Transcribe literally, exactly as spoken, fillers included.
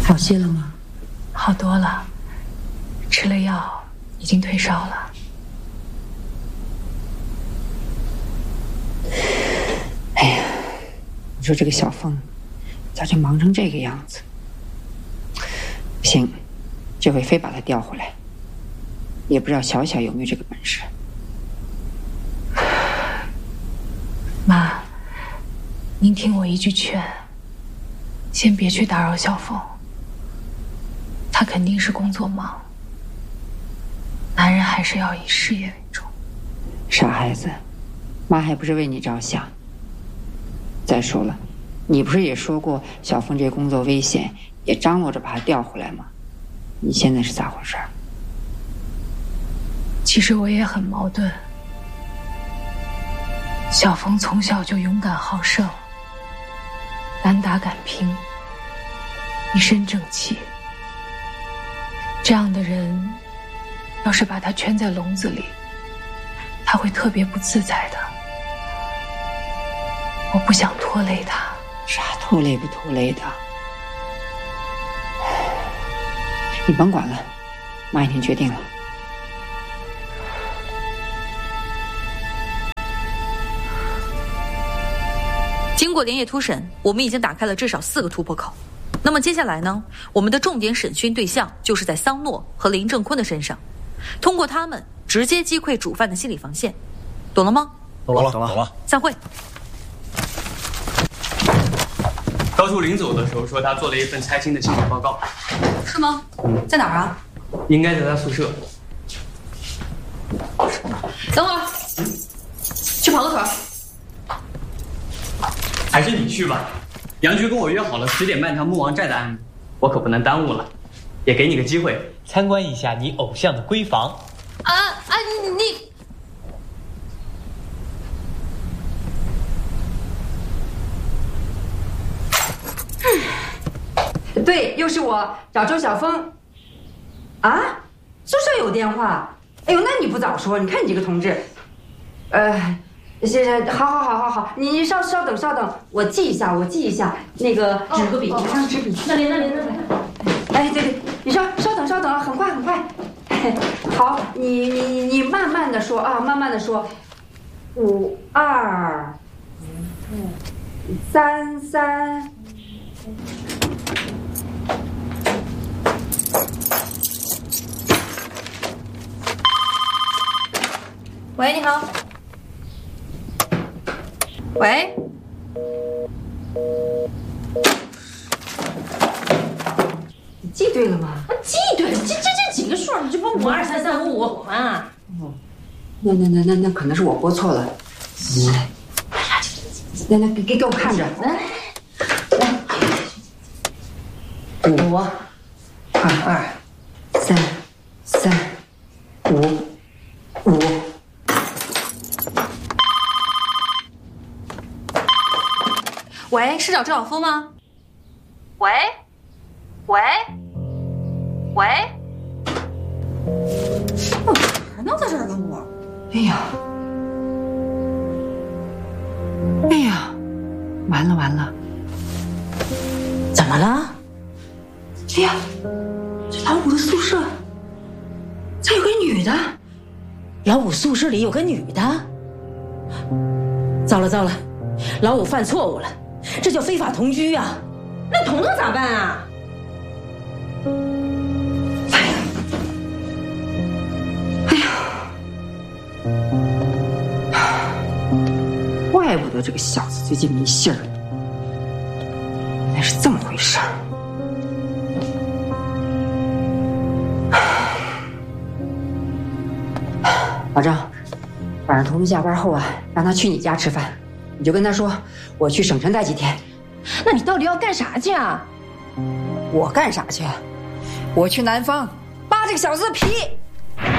好些了吗？ 好多了，吃了药，已经退烧了。 哎呀，你说这个小凤，咋就忙成这个样子？不行，这回非把她调回来。也不知道小小有没有这个本事。 妈，您听我一句劝，先别去打扰小凤。她肯定是工作忙，男人还是要以事业为重。 傻孩子，妈还不是为你着想。再说了，你不是也说过小凤这工作危险，也张罗着把她调回来吗？你现在是咋回事？ 其实我也很矛盾。小凤从小就勇敢好胜，敢打敢拼，一身正气。这样的人，要是把她圈在笼子里，她会特别不自在的。我不想拖累她。 啥拖累不拖累的？你甭管了，妈已经决定了。 经过连夜突审，我们已经打开了至少四个突破口。那么接下来呢，我们的重点审讯对象就是在桑诺和林正坤的身上，通过他们直接击溃主犯的心理防线，懂了吗？ 懂了，懂了，懂了。 散会。 高树临走的时候说，他做了一份拆清的清理报告。 是吗？在哪儿啊？ 应该在他宿舍。 等会儿，去跑个腿儿。 还是你去吧。杨局跟我约好了十点半谈木王寨的案子，我可不能耽误了。也给你个机会， 参观一下你偶像的闺房。 啊啊！你。 对，又是我找周晓峰。啊，宿舍有电话？哎呦，那你不早说？你看你这个同志，呃，谢谢，好好好好好，你你稍稍等稍等，我记一下，我记一下，那个纸和笔，一张纸笔，那里那里那里。哎，对对，你稍稍等稍等，很快很快。好，你你你慢慢的说啊，慢慢的说，五二三三。 喂，你好。喂。 你记对了吗？ 啊，记对了，这这这几个数，你这不五二三三五五环啊？ 哦，那那那那那可能是我拨错了。嗯，来来，给给给我看着。来来，五二二三三五五。 喂，是找周晓峰吗？喂，喂，喂，我还能在这儿跟我？ 哎呀，哎呀，完了完了！ 怎么了？ 哎呀，这老五的宿舍咋有个女的？ 老五宿舍里有个女的？糟了糟了，老五犯错误了。这叫非法同居呀、啊！那彤彤咋办啊？ 哎呀，怪不得这个小子最近迷信儿，原来是这么回事儿。老张，晚上彤彤下班后啊，让他去你家吃饭。你就跟他说，我去省城待几天。 那你到底要干啥去啊？ 我干啥去？我去南方扒这个小子的皮。